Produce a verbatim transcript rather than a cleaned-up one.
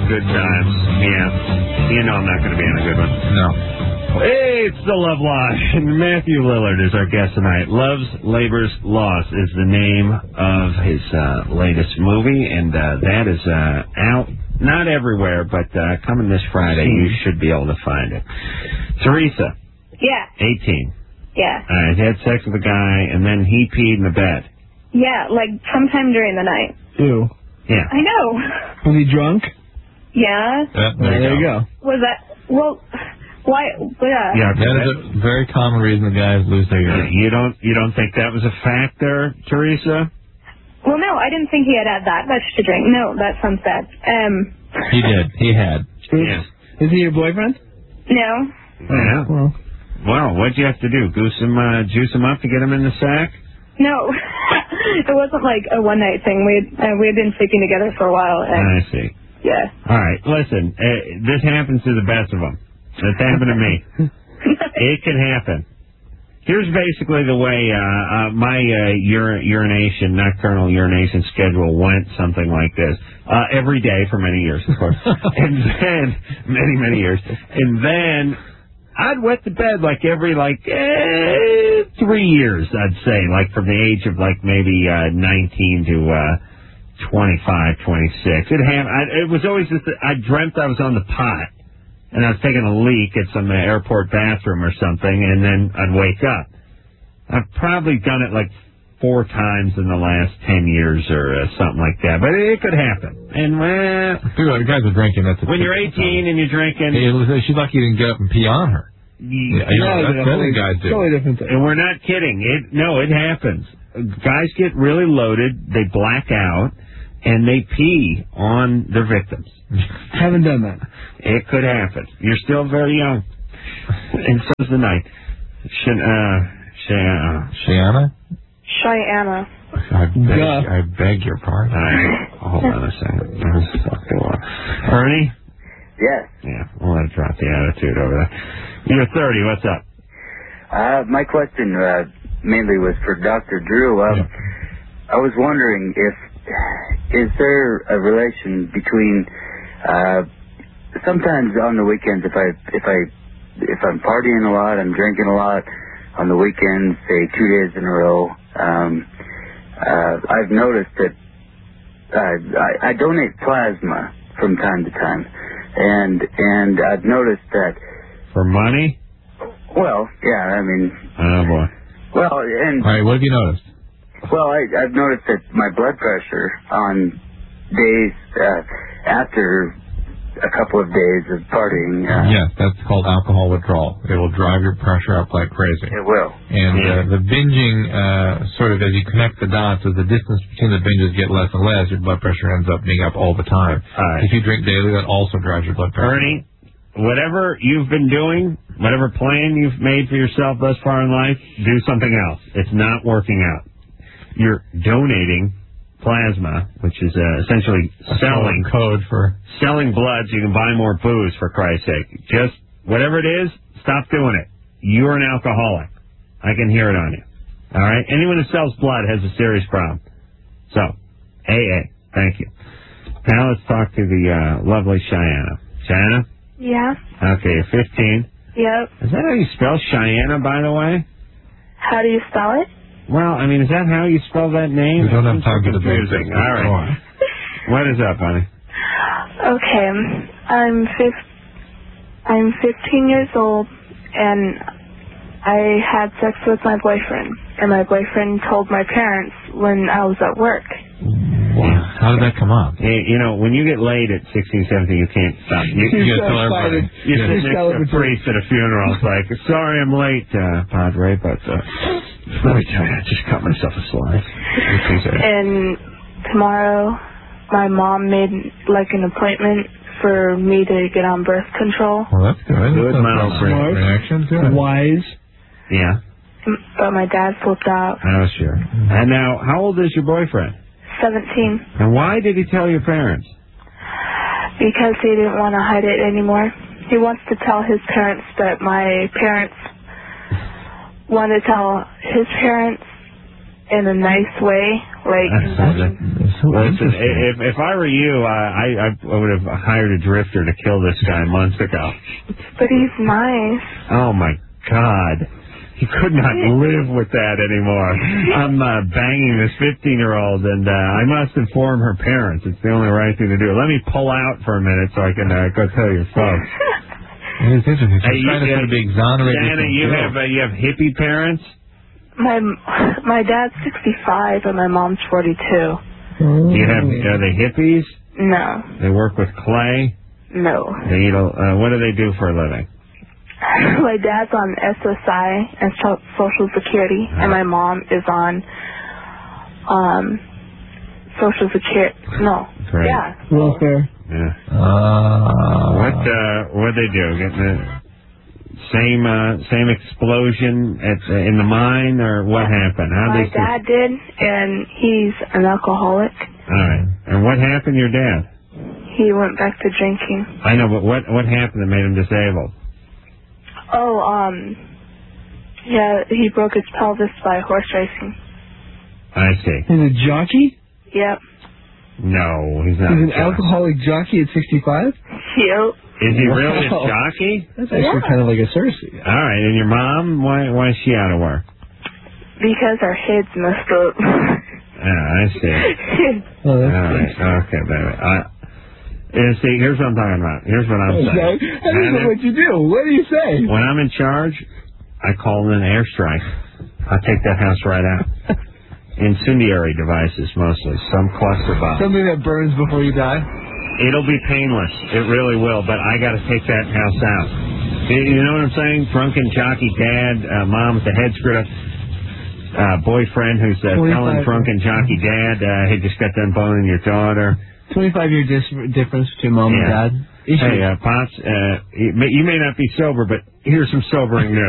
good times. Yeah. You know I'm not going to be on a good one. No. Hey, it's the Love Line. Matthew Lillard is our guest tonight. Love's Labor's Lost is the name of his uh, latest movie, and uh, that is uh, out, not everywhere, but uh, coming this Friday. You should be able to find it. Teresa. Yeah. eighteen. Yeah. All right, had sex with a guy, and then he peed in the bed. Yeah, like sometime during the night. Ew. Yeah. I know. Was he drunk? Yeah. Yeah, there, there you you go. go. Was that, well, why, yeah. Yeah, That is a very common reason the guys lose their urine. You don't, you don't think that was a factor, Teresa? Well, no, I didn't think he had had that much to drink. No, that sounds bad. Um. He did. He had. Yeah. Is he your boyfriend? No. Yeah. Well, Well, what'd you have to do? Goose him, uh, juice him up to get him in the sack? No. It wasn't like a one-night thing. We had, uh, we had been sleeping together for a while. And, I see. yeah. All right, listen, uh, this happens to the best of them. It's happened to me. It can happen. Here's basically the way uh, uh, my uh, ur- urination, nocturnal urination schedule went, something like this. Uh, every day for many years, of course. And then, many, many years. And then I'd wet the bed like every, like, eh, three years, I'd say. Like from the age of, like, maybe uh, nineteen to uh, twenty-five, twenty-six. It, ha- I, it was always just, I dreamt I was on the pot. And I was taking a leak at some uh, airport bathroom or something, and then I'd wake up. I've probably done it like four times in the last ten years or uh, something like that, but it, it could happen. And uh, the guys are drinking. That's a when you're eighteen and you're drinking, hey, she's lucky you didn't get up and pee on her. You, yeah, you know, that's what the guys do. Totally different thing. And we're not kidding. It no, it happens. Guys get really loaded, they black out, and they pee on their victims. Haven't done that. It could happen. You're still very young. And so's the night. Shan, uh, Shana. Shana? Cheyenne. I beg, Yeah. I beg your pardon. Uh, hold on a second. Ernie? Yes. Yeah, we'll let it drop the attitude over there. You're thirty. What's up? Uh, my question uh, mainly was for Doctor Drew. Um, Yeah. I was wondering if is there a relation between uh, sometimes on the weekends if I if I if I'm partying a lot, I'm drinking a lot on the weekends, say two days in a row. Um, uh, I've noticed that uh, I, I donate plasma from time to time, and and I've noticed that. For money? Well, yeah, I mean. Oh, boy. Well, and. All right, what have you noticed? Well, I, I've noticed that my blood pressure on days uh, after a couple of days of partying. Uh, Yes, that's called alcohol withdrawal. It will drive your pressure up like crazy. It will. And Yeah. uh, the binging, uh, sort of as you connect the dots, as the distance between the binges get less and less, your blood pressure ends up being up all the time. All right. If you drink daily, that also drives your blood pressure. Ernie, whatever you've been doing, whatever plan you've made for yourself thus far in life, do something else. It's not working out. You're donating plasma, which is uh, essentially selling code for selling blood so you can buy more booze, for Christ's sake. Just whatever it is, stop doing it. You're an alcoholic. I can hear it on you. All right? Anyone who sells blood has a serious problem. So, A A. Thank you. Now let's talk to the uh, lovely Cheyenne. Cheyenne? Yeah. Okay, you're fifteen. Yep. Is that how you spell Cheyenne, by the way? How do you spell it? Well, I mean, is that how you spell that name? We don't have It's time so to debate confusing. this. All right. What is up, honey? Okay. I'm fif- I'm fifteen years old, and I had sex with my boyfriend. And my boyfriend told my parents when I was at work. Wow. How did that come up? Hey, you know, when you get laid at sixteen, seventeen, you can't stop. You, You You're gotta tell so everybody. excited. you Yeah. sit next to a priest at a funeral. It's like, sorry I'm late, uh, Padre, but uh, let me tell you, I just cut myself a slice. And tomorrow, my mom made like an appointment for me to get on birth control. Well, that's good. Good That's mouth a Smart. reaction. Good. Wise. Yeah. But my dad flipped out. Oh, sure. And now, how old is your boyfriend? seventeen. And why did he tell your parents? Because he didn't want to hide it anymore. He wants to tell his parents, but my parents want to tell his parents in a nice way Like, So listen, if if I were you, uh, I I would have hired a drifter to kill this guy months ago. but he's nice. Oh my God. He could not live with that anymore. I'm uh, banging this fifteen-year-old, and uh, I must inform her parents. It's the only right thing to do. Let me pull out for a minute so I can uh, go tell your folks. It's interesting. She's Hey, you, trying to uh, sort of be exonerated. Santa, from you guilt. have uh, you have hippie parents? My my dad's sixty-five and my mom's forty-two. Do you have are they hippies? No, They work with clay. no. They eat. A, uh, what do they do for a living? My dad's on S S I and so- Social Security, and my mom is on um Social Security. No, Great. yeah. Welfare. Yeah. Uh, What uh, what they do? Getting the same uh, same explosion at uh, in the mine, or what happened? How My they? dad did, and he's an alcoholic. All right. And what happened to your dad? He went back to drinking. I know, but what what happened that made him disabled? Oh, um, yeah, he broke his pelvis by horse racing. I see. He's a jockey? Yep. No, he's not. He's a an jockey. alcoholic jockey at sixty-five? Yep. Is he really a Wow. jockey? That's actually Yeah. kind of like a Cersei. All right. And your mom? Why why is she out of work? Because our heads messed up. Yeah, I see. Oh, All that's right. Okay, baby. Uh, and see, here's what I'm talking about. Here's what I'm saying. That isn't Santa, what you do. What do you say? when I'm in charge, I call in an airstrike. I take that house right out. Incendiary devices, mostly. Some cluster bomb. Something that burns before you die? It'll be painless. It really will. But I got to take that house out. You you know what I'm saying? Drunken jockey dad, uh, mom with the head screwed up, uh, boyfriend who's uh, telling drunken jockey dad, uh, he just got done boning your daughter. twenty-five year dis- difference between mom Yeah. and dad. Hey, uh, Pops, uh, you may, you may not be sober, but here's some sobering news.